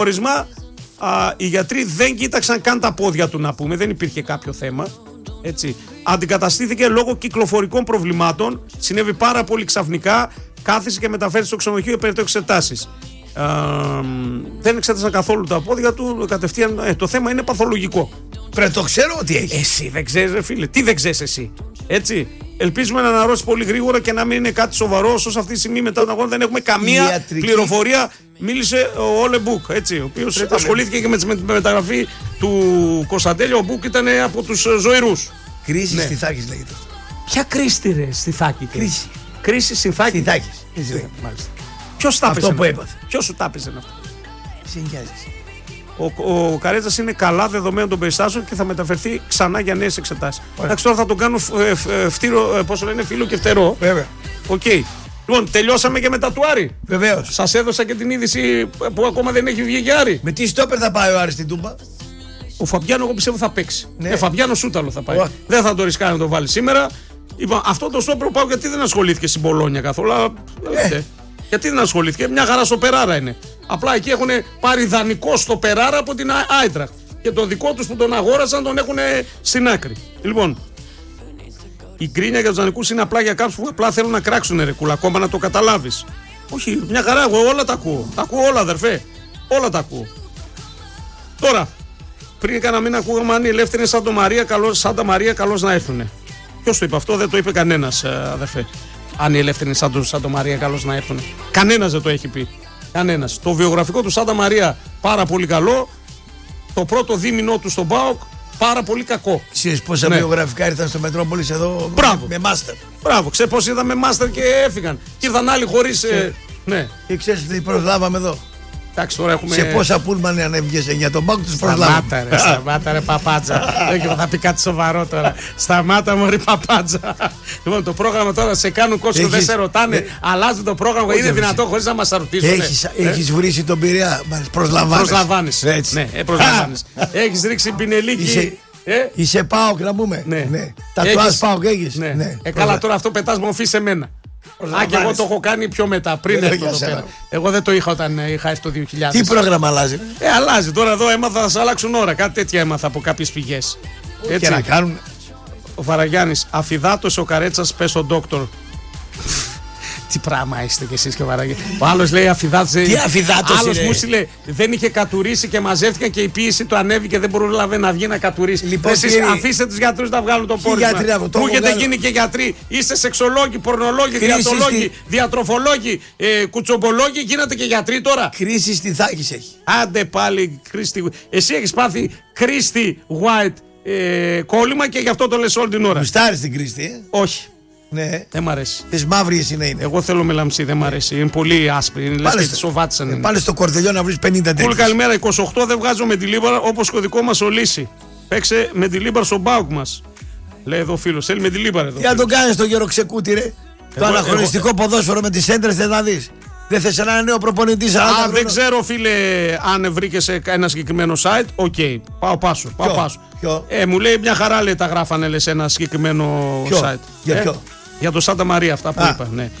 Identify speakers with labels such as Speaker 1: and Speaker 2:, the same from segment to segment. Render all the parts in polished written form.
Speaker 1: ορισμά οι γιατροί δεν κοίταξαν καν τα πόδια του, να πούμε, δεν υπήρχε κάποιο θέμα. Έτσι. Αντικαταστήθηκε λόγω κυκλοφορικών προβλημάτων, συνέβη πάρα πολύ ξαφνικά, κάθισε και μεταφέρθηκε στο ξενοδοχείο για περαιτέρω εξετάσεις. Δεν εξέτασαν καθόλου τα πόδια του, κατευθείαν το θέμα είναι παθολογικό.
Speaker 2: Πρέπει το ξέρω ότι έχει.
Speaker 1: Εσύ δεν ξέρεις, ρε φίλε, τι δεν ξέρεις εσύ. Έτσι. Ελπίζουμε να αναρρώσει πολύ γρήγορα και να μην είναι κάτι σοβαρό, όσο αυτή τη στιγμή μετά τον αγώνα δεν έχουμε καμία πληροφορία. Μίλησε ο Όλε Μπουκ, έτσι, ο οποίος ασχολήθηκε και με τη μεταγραφή του Κωνσταντέλια. Ο Μπουκ ήταν από τους ζωηρούς.
Speaker 2: Κρίση Στιθάκης λέγεται.
Speaker 1: Ποια κρίση, ρε, Στιθάκη? Κρίση Στιθάκης. Μάλιστα. Ποιος τα έπαιζε?
Speaker 2: Αυτό που έπαθε.
Speaker 1: Ποιος σου τα έπαιζε αυτό?
Speaker 2: Συγγιάζεσαι.
Speaker 1: Ο Καρέτσας είναι καλά δεδομένο των περιστάσεων και θα μεταφερθεί ξανά για νέες εξετάσεις. Εντάξει, τώρα θα τον κάνω φίλο και φτερό.
Speaker 2: Βέβαια.
Speaker 1: Οκ. Λοιπόν, τελειώσαμε και με τα του Άρη.
Speaker 2: Βεβαίως.
Speaker 1: Σας έδωσα και την είδηση που ακόμα δεν έχει βγει για Άρη.
Speaker 2: Με τι στόπερ θα πάει ο Άρης στην Τούμπα?
Speaker 1: Ο Φαμπιάνο, εγώ πιστεύω θα παίξει.
Speaker 2: Ναι.
Speaker 1: Φαμπιάνο Σούταλο θα πάει. Δεν θα το ρισκάρει να το βάλει σήμερα. Λοιπόν, αυτό το στόπερ πάω γιατί δεν ασχολήθηκε στην Πολόνια καθόλου. Γιατί δεν ασχολήθηκε, μια χαρά στο Περάρα είναι. Απλά εκεί έχουν πάρει δανεικό στο Περάρα από την Άιντραχτ. Και το δικό τους που τον αγόρασαν τον έχουν στην άκρη. Λοιπόν, η γκρίνια για τους δανεικούς είναι απλά για κάποιους που απλά θέλουν να κράξουν, ρε κούλα, ακόμα να το καταλάβεις. Όχι, μια χαρά, εγώ όλα τα ακούω. Τα ακούω όλα, αδερφέ. Όλα τα ακούω. Τώρα, πριν κάνα μήνα ακούγαμε αν οι ελεύθεροι Σάντα Μαρία καλώς να έρθουν. Ποιος το είπε αυτό? Δεν το είπε κανένας, αδερφέ. Αν οι ελεύθεροι Σάντα Μαρία καλώς να έρθουν. Κανένας δεν το έχει πει. Κανένας. Το βιογραφικό του Σάντα Μαρία πάρα πολύ καλό. Το πρώτο δίμηνό του στον ΠΑΟΚ πάρα πολύ κακό.
Speaker 2: Ξέρεις πόσα βιογραφικά ήρθαν στο Μετρόπολης εδώ?
Speaker 1: Μπράβο.
Speaker 2: Με μάστερ.
Speaker 1: Μπράβο. Ξέρεις πώς είδαμε μάστερ και έφυγαν. Και ήρθαν άλλοι χωρίς. Ναι.
Speaker 2: Και ξέρεις τι προσλάβαμε εδώ?
Speaker 1: Εντάξει, τώρα έχουμε...
Speaker 2: Σε πόσα πούλμαν ανέβηκες για τον ΠΑΟΚ τους προσλάβαμε?
Speaker 1: Σταμάτα ρε παπάτζα. Θα πει κάτι σοβαρό τώρα. Σταμάτα μωρή παπάτζα. Λοιπόν, το πρόγραμμα τώρα σε κάνουν κόσμο, δεν σε ρωτάνε. Αλλάζει το πρόγραμμα. Είναι δυνατό χωρίς να μας ρωτήσουν?
Speaker 2: Έχεις βρήσει τον Πειραιά?
Speaker 1: Προσλαμβάνεις. Ναι, προσλαμβάνεις. Έχεις ρίξει πινελίκι.
Speaker 2: Είσαι ΠΑΟΚ να πούμε?
Speaker 1: Ναι.
Speaker 2: Τατουάζ ΠΑΟΚ έχεις?
Speaker 1: Ναι. Καλά, τώρα αυτό πετάς μορφή σε μένα. Και εγώ το έχω κάνει πιο μετά, πριν έρθω εδώ πέρα. Εγώ δεν το είχα όταν είχα έρθει το 2000.
Speaker 2: Τι πρόγραμμα αλλάζει?
Speaker 1: Αλλάζει. Τώρα εδώ έμαθα, θα σε αλλάξουν ώρα. Κάτι τέτοια έμαθα από κάποιες πηγές.
Speaker 2: Και να κάνουν.
Speaker 1: Ο Φαραγιάννης, αφιδάτωσε ο Καρέτσας, πες στον ντόκτορ. Τι πράγμα είστε κι εσείς και ο Φαραγιάννης. Ο άλλος λέει αφιδάτωσε.
Speaker 2: Τι αφιδάτωσε?
Speaker 1: Άλλος μου στείλε, δεν είχε κατουρίσει και μαζεύτηκαν και η πίεση του ανέβηκε, δεν μπορούσε να βγει να κατουρίσει.
Speaker 2: Λοιπόν,
Speaker 1: εσείς αφήστε τους γιατρούς να βγάλουν το πόρισμα. Που έχετε γίνει και γιατροί, είστε σεξολόγοι, πορνολόγοι, διατολόγοι, διατροφολόγοι, κουτσομπολόγοι, γίνατε και γιατροί τώρα.
Speaker 2: Κρίση Στιθάκης έχει.
Speaker 1: Άντε πάλι, Κρίστη. Εσύ έχεις πάθει Κρίστη White κόλλημα και γι' αυτό το λες όλη την ώρα.
Speaker 2: Γουστάρεις την Κρίστη?
Speaker 1: Όχι.
Speaker 2: Ναι.
Speaker 1: Δεν μ' αρέσει.
Speaker 2: Τις μαύρες είναι.
Speaker 1: Εγώ θέλω με λαμψή, δεν μ' αρέσει. Είναι πολύ άσπρη. Είναι λες και τη σοβάτισαν.
Speaker 2: Πάλι στο κορδελιό να βρεις 50 τέτοιες.
Speaker 1: Πολύ καλημέρα. 28 δεν βγάζω με τη Λίμπαρα όπως και ο δικό μας ο Λύση. Παίξε με τη Λίμπαρα στον ΠΑΟΚ μας. Λέει εδώ φίλος. Θέλει με τη Λίμπαρα εδώ.
Speaker 2: Τι να τον κάνεις το γεροξεκούτι, ρε? Το αναχρονιστικό ποδόσφαιρο με τις έντρες δεν θα δεις? Δεν θες ένα νέο προπονητή?
Speaker 1: Δεν ξέρω, φίλε, αν βρήκες ένα συγκεκριμένο site. Οκ. Πάω πάσο. Μου λέει μια χαρά, λέει, τα γράφανε, λες, ένα συγκεκριμένο site.
Speaker 2: Για ποιο?
Speaker 1: Για το Σάντα Μαρία, αυτά που είπα. Ναι.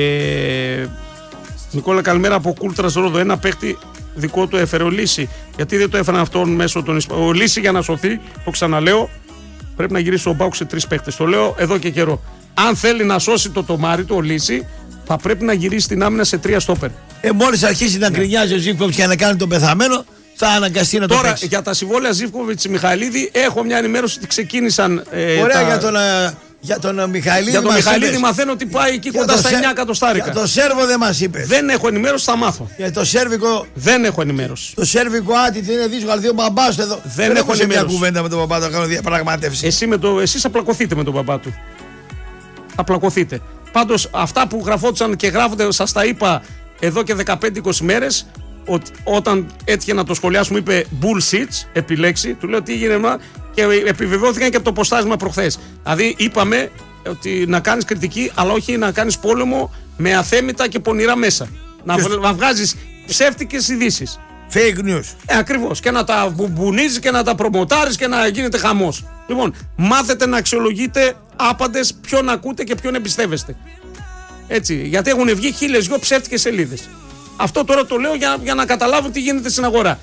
Speaker 1: Νικόλα, καλημέρα από Κούλτρας Ρόδο. Ένα παίχτη δικό του έφερε ο Λύση. Γιατί δεν το έφεραν αυτόν μέσω των Ισπανών? Ο Λύση, για να σωθεί, το ξαναλέω, πρέπει να γυρίσει ο Μπάουκ σε 3 παίχτες. Το λέω εδώ και καιρό. Αν θέλει να σώσει το τομάρι του ο Λύση, θα πρέπει να γυρίσει την άμυνα σε 3 στόπερ.
Speaker 2: Μόλις αρχίσει να γκρινιάζει ο Ζίβκοβιτς και να κάνει τον πεθαμένο, θα αναγκαστεί να το παίξει.
Speaker 1: Τώρα για τα συμβόλαια Ζίβκοβιτς-Μιχαηλίδη έχω μια ενημέρωση ότι ξεκίνησαν.
Speaker 2: Ωραία, για τον Μιχαηλίδη.
Speaker 1: Για τον Μιχαηλίδη μαθαίνω ότι πάει εκεί κοντά στα 9 εκατοστάρικα.
Speaker 2: Για το Σέρβο δεν μας είπε.
Speaker 1: Δεν έχω ενημέρωση, θα μάθω.
Speaker 2: Για το Σέρβικο.
Speaker 1: Δεν έχω ενημέρωση.
Speaker 2: Το Σέρβικο άτιτ είναι δύσκολο. Δύο μπαμπάς εδώ.
Speaker 1: Δεν έχω ενημέρωση.
Speaker 2: Μια κουβέντα με τον μπαμπά του να κάνω διαπραγμάτευση.
Speaker 1: Εσείς απλακωθείτε με τον μπαμπά του. Απλακωθείτε. Πάντως αυτά που γραφόντουσαν και γράφονται, σας τα είπα εδώ και 15-20 μέρες. Όταν έτυχε να το σχολιάσουμε, είπε bullshit, επιλέξει. Του λέω τι γίνεται, και επιβεβαιώθηκαν και από το ποστάρισμα προχθές. Δηλαδή είπαμε ότι να κάνεις κριτική, αλλά όχι να κάνεις πόλεμο με αθέμητα και πονηρά μέσα. Να βγάζεις ψεύτικες ειδήσεις.
Speaker 2: Fake news.
Speaker 1: Ακριβώς. Και να τα μπουνίζεις και να τα προμοτάρεις και να γίνεται χαμός. Λοιπόν, μάθετε να αξιολογείτε άπαντες ποιον ακούτε και ποιον εμπιστεύεστε. Έτσι. Γιατί έχουν βγει 1002 ψεύτικες σελίδες. Αυτό τώρα το λέω για να καταλάβουν τι γίνεται στην αγορά.